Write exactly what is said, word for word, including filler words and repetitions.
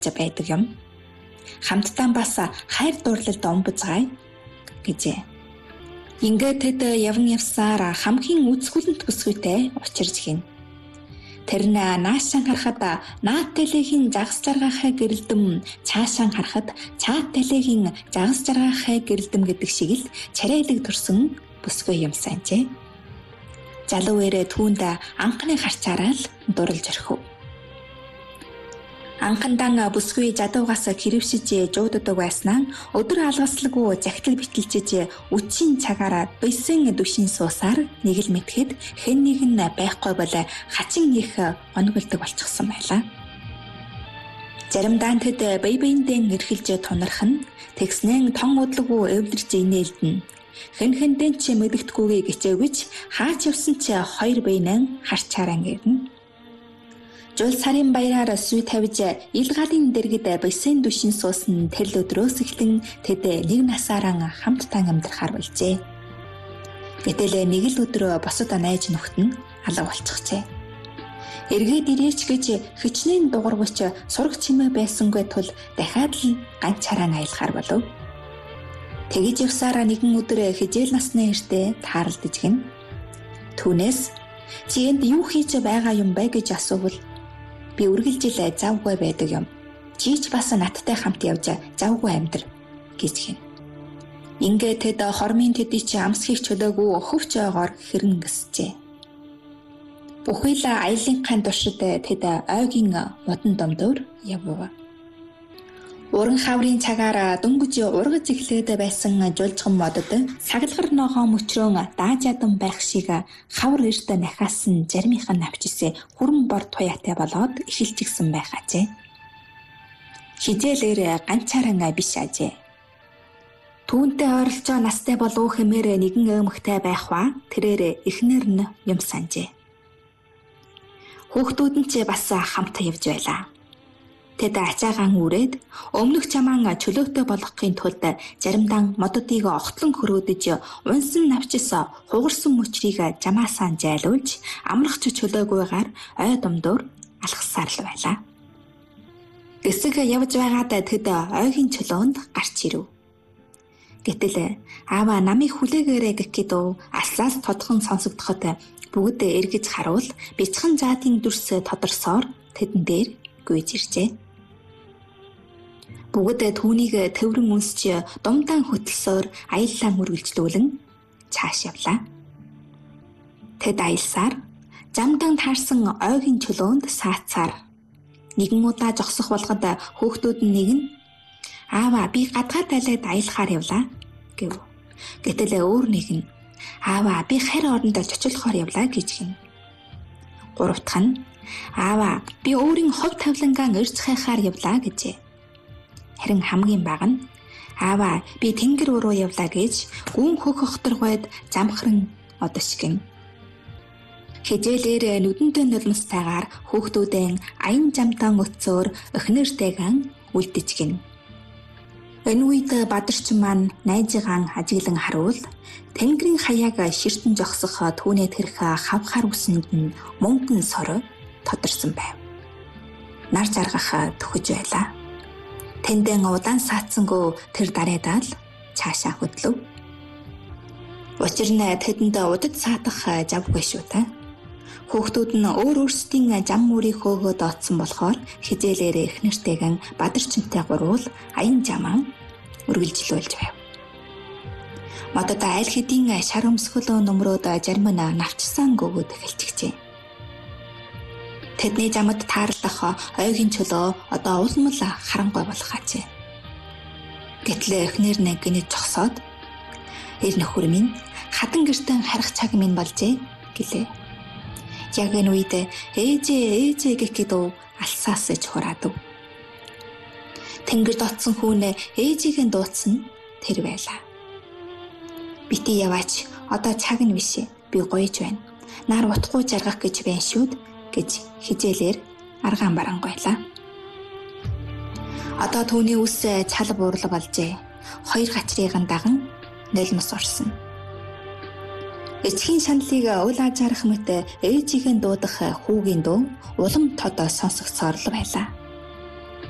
байдаг юм. Хамтдаа бас хайр дурлалд омбозгай гэжээ. Ингээд тэд явн явсаар хамгийн үзгүүлэнт бүсгүйтэй учирч гин. Тэр нь наашаан харахад наад талигийн загас жаргахай гэрэлдэм, цаашаан харахад цаад талигийн загас жаргахай гэрэлдэм гэдэг шиг л царайлаг төрсөн бүсгүй юм санжээ. Залуу эрэ түүнд анхны харцаараа л дурлж орхив. Анхандан бүсгүй жадуугаас хэрвшиж жууддаг байснаа өдөр алгаслаггүй захидал битэлжиж үчийн цагаараа бэсэн дүшин суусаар нэг л мэтгэд хэн нэг нь байхгүй бол хачин их гонголдог болчихсон байлаа. Заримдаа тэд бие биендээ эрхэлж тунарх нь тэгснэн тон удалгүй эвлэрж инээлдэн. Хэн хэндэн ч мэдэгдэхгүйгээ гिचээгүйч хаач явсан ч хоёр биенэн харчааран гэрнэ. Жул сарын баяраар сүй тавьж ил галын дэргэд бэсэн дүшин суусан тэл өдрөөс эхлэн тэд нэг насаараа хамтдаа амьдрахаар болжээ. Гэтэл нэг л өдрөө босод найз нөхд нь алга болчихжээ. Эргээд ирээч гэж хичнээн дуурвч сураг чимээ байсангүй тул дахиад л ганцаараа аялахаар болов. Тэгэж явсараа нэгэн өдөр хижээл насны эртээ таарлдаж гин. Түүнээс чи энд юу хийж байгаа юм бэ гэж асуувал би үргэлжил завгүй байдаг юм. Чи ч бас надтай хамт явж завгүй амьдр гэж гин. Ингээд тэд хормын тэдий чи амсхийг чөлөөгүй хөвч ойгоор хэрэн гисжээ. Бүхий л аялын ган туршид тэд ойгийн модон домдоор явв. Уран хаврын цагаар дөнгөж ургаж эхлээд байсан жулжган модод сагалгар ногоо мөчрөн дааж ядан байх шиг хавар эрт нахаасан заримынхаа навчисээ хүрэн бор туяатай болоод эхэлчихсэн байх ажээ. Хижээлэр ганцаараа биш ажээ. Түүнтэй ойролцоо настай болов хэмээр нэгэн өөмөгтэй байх ба тэрээр эхнэр нь юм санжээ. Хүүхдүүд нь ч бас хамт явж байлаа. Тэд ачаагаан үрээд өмнөх чамаан чөлөөтэй болгохын тулд заримдаа мододыг огтлон хөрөөдөж унсан навчис хугарсан мөчрийг жамаасаа жайлуулж амрахч чөлөөгүйгээр ой домдоор алхасаар л байлаа. Гэсэг явж байгаад тэд ойгийн чөлөөнд гарч ирэв. Гэтэл аава намайг хүлээгээрэй гэхэд алсаас тодхон сонсогдоход бүгд эргэж харуул бяцхан заадын дүрс тодорсоор тэдэн дээр гүйж иржээ. Бүгд түүнийг төврөн үнсч думдаан хөтөлсөөр аяллаа мөргөлжлүүлэн цааш явлаа. Тэд аялсаар замдан таарсан ойгийн чөлөөнд саацаар нэгэн удаа зогсох болгоод хүүхдүүд нь нэг нь аава би гадгаа талаад аялахаар явлаа гэв. Гэтэл өөр нэг нь аава би харь оронд чочлохоор явлаа гэж гин. Гурав дахь нь аава би өөрийн хов тавлангаан ирж хайхаар явлаа гэжээ. Харин хамгийн бага нь аава би тэнгэр уруу явлаа гэж гүн хөх хохторгойд замхран одошгин. Хижээлэр нүдэнтэй нулимстайгаар хүүхдүүдэн аян замтан өцөөр өхнөртэйгэн үлдчихгэн. Энэ үед бадарч маань найзыгаан ажиглан харуул тэнгэрийн хаяаг ширтэн жогсох түүний тэрх хавхаар үсэнд нь мөнгөн сор тодорсон байв. Нар заргах төхөж байлаа. Тэндэн удаан саацсангүй тэр дараадаа л цаашаа хөдлөв. Учир нь тэдэнд удад саадах завгүй шүү та. Хүүхдүүд нь өөр өөрсдийн зам мөрийг хөөгөө дооцсон болохоор хижээлээр их нэртэйгэн бадарчинтай гурвал аян замаа үргэлжлүүлж байв. Модод аль хэдийн шар өмсгөл нөмрөөд зарим нь навчсан гөгөөд эхэлчихжээ. Тэдний замд таарлах ойгийн чөлөө одоо улмал харангуй болох ажээ. Гэтэл эхнэр нэг гинэ зогсоод ир нөхөр минь хатан гэртэн харах цаг минь болжээ гэлээ. Яг энэ үед ээжээ ээжээ гэхэд алсаас ч хураадав. Тэнгэр дотсон хүн ээжийг нь дуудсан тэр байлаа. Бити яваач одоо цаг нь биш би гоёж байна. Нар утгүй жаргах гэж байна шүүд гэж хижээлэр аргаан барангуйлаа. Одоо түүний үс цал буурал болжээ. Хоёр гачрын даган нулимс орсон. Эцгийн шаналлыг уул ажаарах мэт ээжийн дуудах хүүгийн дуу улам тодоо сонсогцоор л байлаа.